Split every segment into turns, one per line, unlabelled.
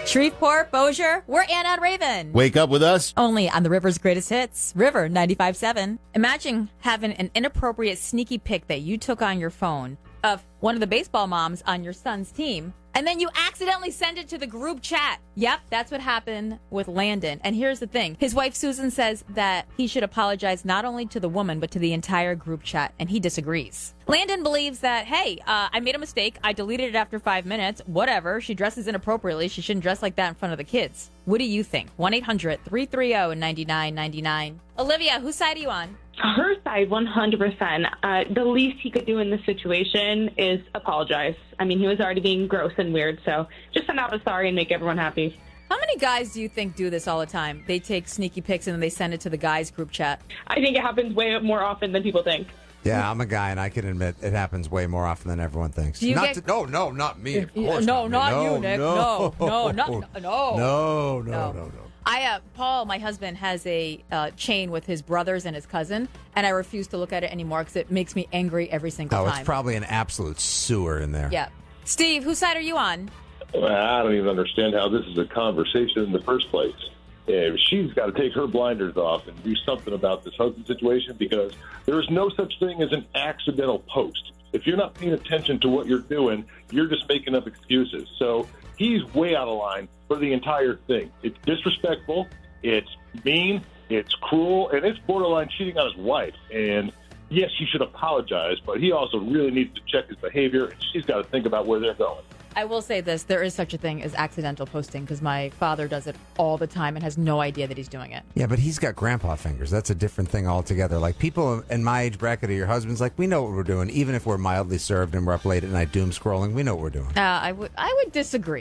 Shreveport, Bossier, we're Anna and Raven.
Wake up with us.
Only on the River's greatest hits, River 95.7. Imagine having an inappropriate sneaky pic that you took on your phone of one of the baseball moms on your son's team, and then you accidentally send it to the group chat. Yep, that's what happened with Landon. And here's the thing. His wife, Susan, says that he should apologize not only to the woman, but to the entire group chat, and he disagrees. Landon believes that, hey, I made a mistake. I deleted it after 5 minutes. Whatever. She dresses inappropriately. She shouldn't dress like that in front of the kids. What do you think? 1-800-330-9999. Olivia, whose side are you on?
Her side, 100%. The least he could do in this situation is apologize. I mean, he was already being gross and weird, so just send out a sorry and make everyone happy.
How many guys do you think do this all the time? They take sneaky pics and then they send it to the guys' group chat.
I think it happens way more often than people think.
Yeah, I'm a guy, and I can admit it happens way more often than everyone thinks.
No,
not me. Of course,
not you, Nick. No. Paul, my husband, has a chain with his brothers and his cousin, and I refuse to look at it anymore because it makes me angry every single time.
Oh, it's probably an absolute sewer in there.
Yeah. Steve, whose side are you on?
I don't even understand how this is a conversation in the first place. She's got to take her blinders off and do something about this husband situation, because there is no such thing as an accidental post. If you're not paying attention to what you're doing, you're just making up excuses. So he's way out of line for the entire thing. It's disrespectful, it's mean, it's cruel, and it's borderline cheating on his wife. And yes, he should apologize, but he also really needs to check his behavior, and she's got to think about where they're going.
I will say this. There is such a thing as accidental posting because my father does it all the time and has no idea that he's doing it.
Yeah, but he's got grandpa fingers. That's a different thing altogether. Like, people in my age bracket or your husband's like, we know what we're doing. Even if we're mildly served and we're up late at night doom scrolling, we know what we're doing.
I would disagree.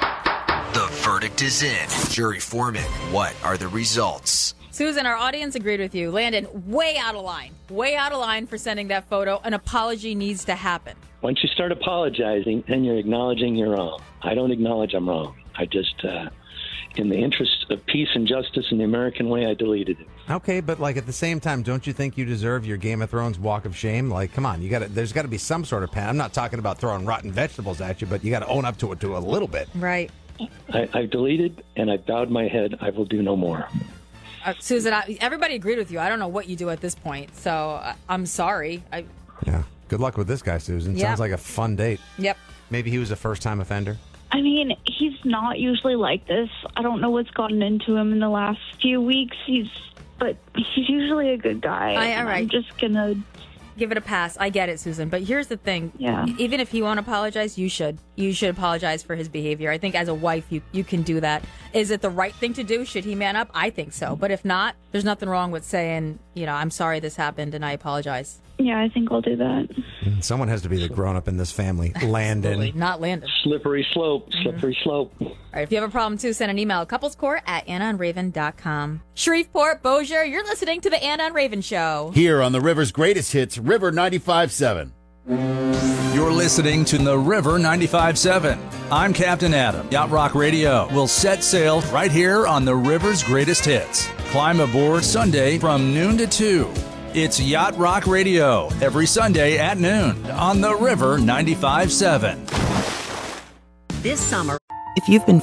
The verdict is in. Jury foreman, what are the results?
Susan, our audience agreed with you. Landon, way out of line. Way out of line for sending that photo. An apology needs to happen.
Once you start apologizing, then you're acknowledging you're wrong. I don't acknowledge I'm wrong. I just, in the interest of peace and justice in the American way, I deleted it.
Okay, but like at the same time, don't you think you deserve your Game of Thrones walk of shame? Like, come on, there's got to be some sort of pen. I'm not talking about throwing rotten vegetables at you, but you got to own up to it a little bit.
Right.
I've deleted and I bowed my head. I will do no more.
Susan, everybody agreed with you. I don't know what you do at this point, so I'm sorry.
Yeah. Good luck with this guy, Susan.
Yep.
Sounds like a fun date.
Yep.
Maybe he was a first-time offender.
I mean, he's not usually like this. I don't know what's gotten into him in the last few weeks. But he's usually a good guy.
All right.
I'm just going to
give it a pass. I get it, Susan. But here's the thing.
Yeah.
Even if he won't apologize, you should. You should apologize for his behavior. I think as a wife, you can do that. Is it the right thing to do? Should he man up? I think so. But if not, there's nothing wrong with saying, I'm sorry this happened and I apologize.
Yeah, I think I'll do that.
Someone has to be the grown-up in this family. Landon.
Not Landon.
Slippery slope. Slippery slope.
All right, if you have a problem, too, send an email. couplescourt@AnnaandRaven.com. Shreveport, Bossier, you're listening to the Anna and Raven Show.
Here on the River's greatest hits, River 95.7.
You're listening to the River 95.7. I'm Captain Adam. Yacht Rock Radio will set sail right here on the River's greatest hits. Climb aboard Sunday from noon to 2. It's Yacht Rock Radio every Sunday at noon on the River 95.7.
This summer, if you've been